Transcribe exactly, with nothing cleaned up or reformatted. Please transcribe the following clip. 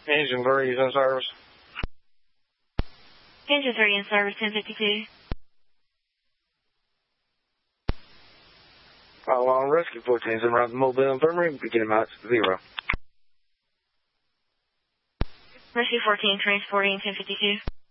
Engine three is in service. Engine three in service, ten fifty-two. All on rescue fourteen is in route to Mobile Infirmary, beginning miles zero. Rescue fourteen transporting ten fifty-two.